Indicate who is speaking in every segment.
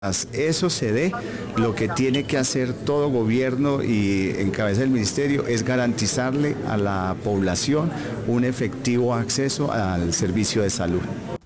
Speaker 1: Eso se dé, lo que tiene que hacer todo gobierno y en cabeza del ministerio es garantizarle a la población un efectivo acceso al servicio de salud.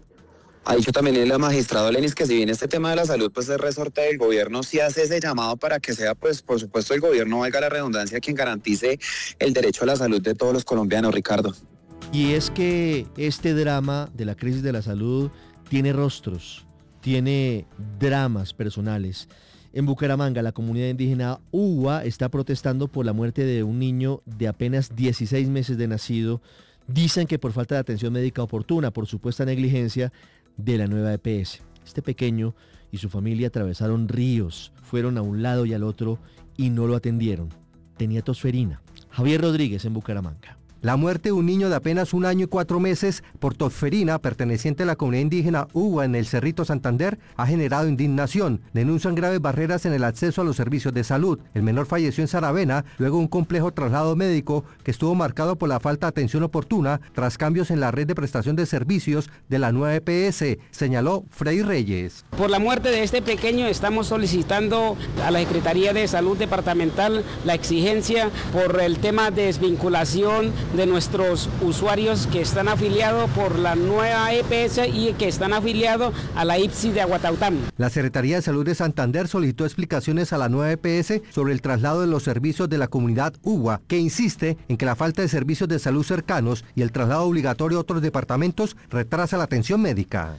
Speaker 2: Ha dicho también el magistrado Lenis que si bien este tema de la salud pues es resorte del gobierno, sí hace ese llamado para que sea pues por supuesto el gobierno, valga la redundancia, quien garantice el derecho a la salud de todos los colombianos, Ricardo.
Speaker 3: Y es que este drama de la crisis de la salud tiene rostros, tiene dramas personales. En Bucaramanga, la comunidad indígena Uwa está protestando por la muerte de un niño de apenas 16 meses de nacido. Dicen que por falta de atención médica oportuna, por supuesta negligencia de la nueva EPS. Este pequeño y su familia atravesaron ríos, fueron a un lado y al otro y no lo atendieron. Tenía tosferina. Javier Rodríguez en Bucaramanga.
Speaker 4: La muerte de un niño de apenas 1 año y 4 meses por tosferina perteneciente a la comunidad indígena Uwa en el Cerrito Santander ha generado indignación. Denuncian graves barreras en el acceso a los servicios de salud. El menor falleció en Saravena luego de un complejo traslado médico que estuvo marcado por la falta de atención oportuna tras cambios en la red de prestación de servicios de la nueva EPS, señaló Freddy Reyes.
Speaker 5: Por la muerte de este pequeño estamos solicitando a la Secretaría de Salud Departamental la exigencia por el tema de desvinculación de nuestros usuarios que están afiliados por la nueva EPS y que están afiliados a la IPSI de Aguataután.
Speaker 4: La Secretaría de Salud de Santander solicitó explicaciones a la nueva EPS sobre el traslado de los servicios de la comunidad Uwa, que insiste en que la falta de servicios de salud cercanos y el traslado obligatorio a otros departamentos retrasa la atención médica.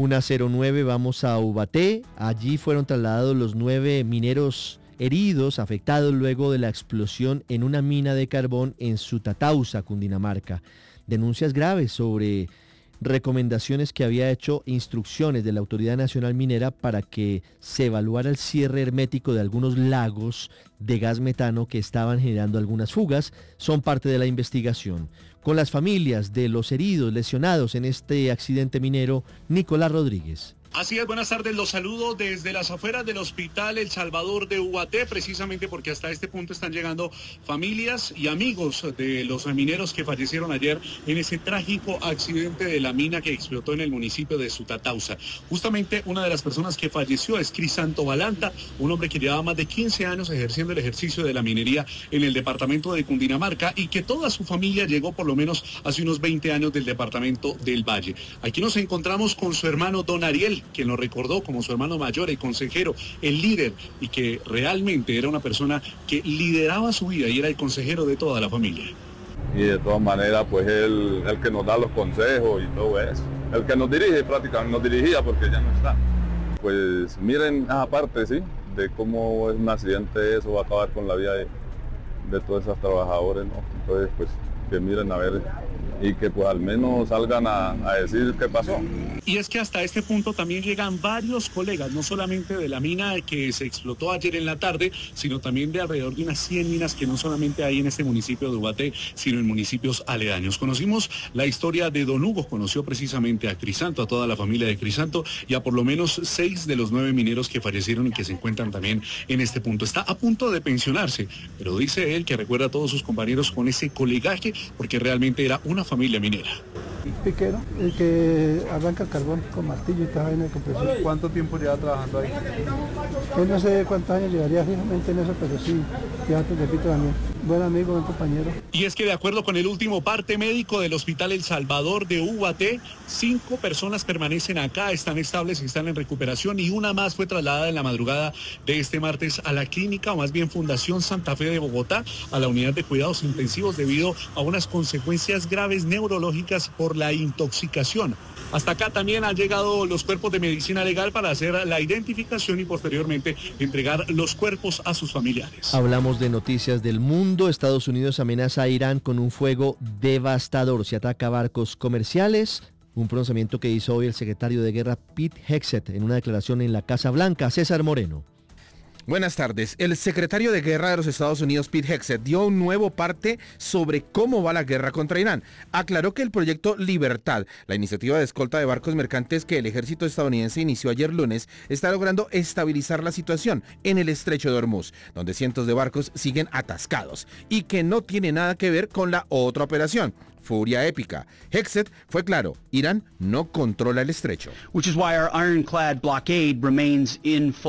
Speaker 3: 109, vamos a Ubaté. Allí fueron trasladados los 9 mineros heridos, afectados luego de la explosión en una mina de carbón en Sutatausa, Cundinamarca. Denuncias graves sobre recomendaciones que había hecho, instrucciones de la Autoridad Nacional Minera para que se evaluara el cierre hermético de algunos lagos de gas metano que estaban generando algunas fugas, son parte de la investigación. Con las familias de los heridos, lesionados en este accidente minero, Nicolás Rodríguez.
Speaker 6: Así es, buenas tardes, los saludo desde las afueras del Hospital El Salvador de Ubaté, precisamente porque hasta este punto están llegando familias y amigos de los mineros que fallecieron ayer en ese trágico accidente de la mina que explotó en el municipio de Sutatausa. Justamente una de las personas que falleció es Crisanto Balanta, un hombre que llevaba más de 15 años ejerciendo el ejercicio de la minería en el departamento de Cundinamarca y que toda su familia llegó por lo menos hace unos 20 años del departamento del Valle. Aquí nos encontramos con su hermano Don Ariel, quien lo recordó como su hermano mayor, el consejero, el líder, y que realmente era una persona que lideraba su vida y era el consejero de toda la familia.
Speaker 7: Y de todas maneras, pues él el que nos da los consejos y todo eso. El que nos dirige prácticamente, nos dirigía porque ya no está. Pues miren esa parte, sí, de cómo es un accidente, eso va a acabar con la vida de todos esos trabajadores, ¿no? Entonces, pues que miren a ver y que pues al menos salgan a decir qué pasó.
Speaker 6: Y es que hasta este punto también llegan varios colegas, no solamente de la mina que se explotó ayer en la tarde, sino también de alrededor de unas 100 minas que no solamente hay en este municipio de Ubaté, sino en municipios aledaños. Conocimos la historia de Don Hugo, conoció precisamente a Crisanto, a toda la familia de Crisanto y a por lo menos 6 de los 9 mineros que fallecieron y que se encuentran también en este punto. Está a punto de pensionarse, pero dice él que recuerda a todos sus compañeros con ese colegaje porque realmente era una familia minera.
Speaker 8: Piquero, el que arranca el carbón con martillo y está en el compresor.
Speaker 9: ¿Cuánto tiempo lleva trabajando ahí?
Speaker 8: No sé cuántos años llevaría fijamente en eso, pero sí, ya te repito también. Buen amigo, buen compañero.
Speaker 6: Y es que de acuerdo con el último parte médico del Hospital El Salvador de Ubaté, 5 personas permanecen acá, están estables y están en recuperación y una más fue trasladada en la madrugada de este martes a la clínica, o más bien Fundación Santa Fe de Bogotá, a la unidad de cuidados intensivos debido a unas consecuencias graves neurológicas por la intoxicación. Hasta acá también han llegado los cuerpos de medicina legal para hacer la identificación y posteriormente entregar los cuerpos a sus familiares.
Speaker 3: Hablamos de noticias del mundo. Estados Unidos amenaza a Irán con un fuego devastador si ataca barcos comerciales. Un pronunciamiento que hizo hoy el secretario de Guerra Pete Hegseth en una declaración en la Casa Blanca. César Moreno.
Speaker 9: Buenas tardes. El secretario de Guerra de los Estados Unidos, Pete Hegseth, dio un nuevo parte sobre cómo va la guerra contra Irán. Aclaró que el proyecto Libertad, la iniciativa de escolta de barcos mercantes que el ejército estadounidense inició ayer lunes, está logrando estabilizar la situación en el estrecho de Hormuz, donde cientos de barcos siguen atascados, y que no tiene nada que ver con la otra operación, Furia Épica. Hegseth fue claro, Irán no controla el estrecho.
Speaker 10: Which is why our ironclad blockade remains in full